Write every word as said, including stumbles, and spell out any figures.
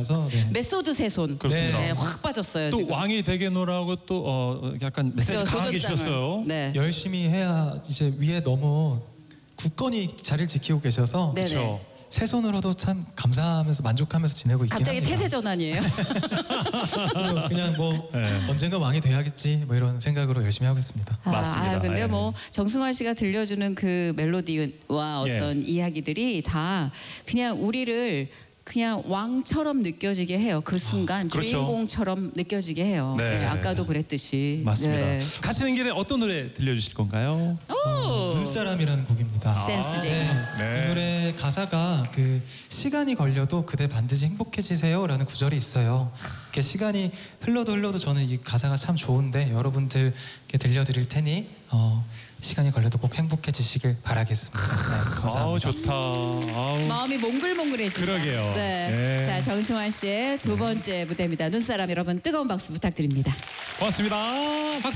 노래라서. 네. 메소드 새손. 그렇습니다. 네, 확 빠졌어요. 또 지금. 왕이 되겠노라고 또 어, 약간 메시지 그렇죠, 강하게 도전장을. 주셨어요. 네. 열심히 해야 이제 위에 너무 굳건히 자리를 지키고 계셔서 네네. 그렇죠. 새 손으로도 참 감사하면서 만족하면서 지내고 있긴 갑자기 합니다. 태세 전환이에요. 그리고 그냥 뭐 네. 언젠가 왕이 돼야겠지 뭐 이런 생각으로 열심히 하고 있습니다. 아, 맞습니다. 아, 근데 예. 뭐 정승환 씨가 들려주는 그 멜로디와 어떤 예. 이야기들이 다 그냥 우리를 그냥 왕처럼 느껴지게 해요. 그 순간 그렇죠. 주인공처럼 느껴지게 해요. 네. 네, 아까도 그랬듯이. 맞습니다. 네. 가시는 길에 어떤 노래 들려주실 건가요? 오! 눈사람이라는 곡입니다. 센스쟁이. 네. 네. 이 노래 가사가 그 시간이 걸려도 그대 반드시 행복해지세요라는 구절이 있어요. 이렇게 시간이 흘러도 흘러도 저는 이 가사가 참 좋은데 여러분들께 들려드릴 테니 어, 시간이 걸려도 꼭 행복해지시길 바라겠습니다. 네, 감사합니다. 아우 좋다. 아우. 마음이 몽글몽글해진다. 그러게요. 네. 네. 자, 정승환 씨의 두 번째 무대입니다. 눈사람 여러분 뜨거운 박수 부탁드립니다. 고맙습니다. 박수.